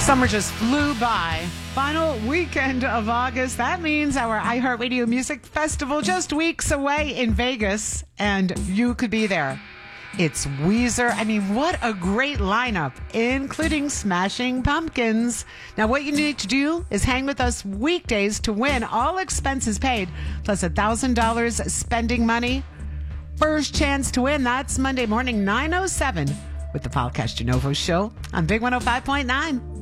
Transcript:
Summer just flew by. Final weekend of August. That means our iHeartRadio Music Festival just weeks away in Vegas, and you could be there. It's Weezer. I mean, what a great lineup, including Smashing Pumpkins. Now, what you need to do is hang with us weekdays to win all expenses paid, plus $1,000 spending money. First chance to win, that's Monday morning, 9:07, with the Paul Castanovo Show on Big 105.9.